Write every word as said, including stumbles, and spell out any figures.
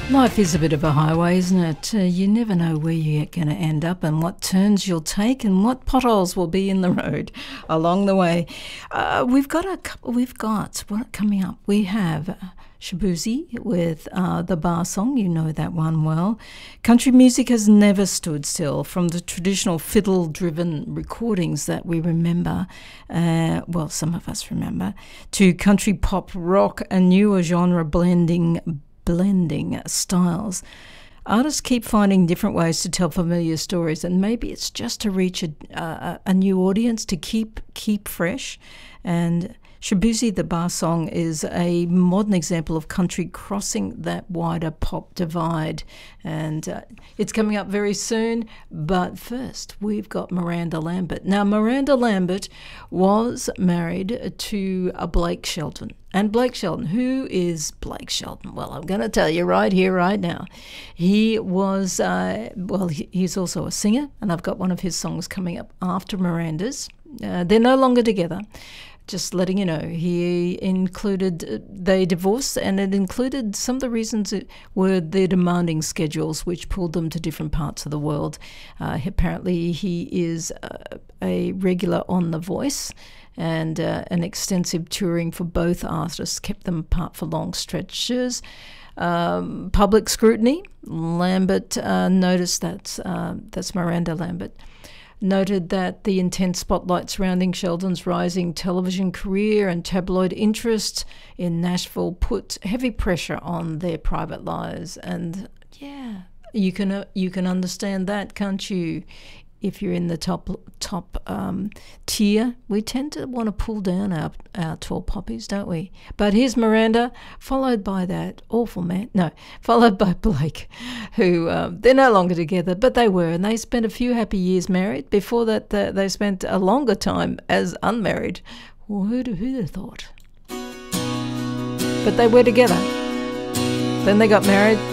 Life is a bit of a highway, isn't it? Uh, you never know where you're going to end up and what turns you'll take and what potholes will be in the road along the way. Uh, we've got a couple, we've got, what coming up? We have uh, Shaboozey with uh, the bar song, you know that one well. Country music has never stood still, from the traditional fiddle-driven recordings that we remember, uh, well, some of us remember, to country pop, rock, and newer genre blending blending styles. Artists keep finding different ways to tell familiar stories, and maybe it's just to reach a, a, a new audience, to keep keep fresh. And Shaboozey the Bar Song is a modern example of country crossing that wider pop divide, and uh, it's coming up very soon. But first, we've got Miranda Lambert. Now, Miranda Lambert was married to a Blake Shelton. And Blake Shelton, who is Blake Shelton? Well, I'm going to tell you right here, right now. He was, uh, well, he, he's also a singer, and I've got one of his songs coming up after Miranda's. Uh, they're no longer together. Just letting you know, he included, they divorced, and it included some of the reasons it were their demanding schedules, which pulled them to different parts of the world. Uh, apparently, he is uh, a regular on The Voice, and uh, an extensive touring for both artists kept them apart for long stretches. Um, public scrutiny. Lambert uh, noticed that, uh, that's Miranda Lambert, noted that the intense spotlight surrounding Sheldon's rising television career and tabloid interest in Nashville put heavy pressure on their private lives. And yeah, you can uh, you can understand that, can't you? If you're in the top top um, tier, we tend to want to pull down our, our tall poppies, don't we? But here's Miranda, followed by that awful man, no, followed by Blake, who um, they're no longer together, but they were, and they spent a few happy years married. Before that, uh, they spent a longer time as unmarried. Well, who'd, who'd have thought? But they were together. Then they got married.